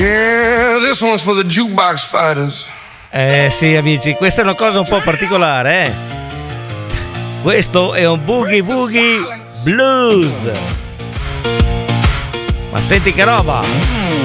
Yeah, this one's for the jukebox fighters. Sì, amici, questa è una cosa un po' particolare, eh. Questo è un boogie woogie blues. Ma senti che roba!